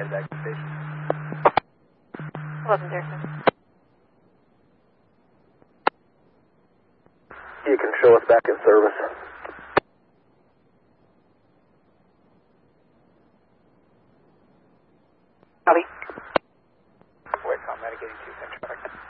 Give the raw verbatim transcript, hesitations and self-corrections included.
Head back to station. eleven zero seven. You can show us back in service.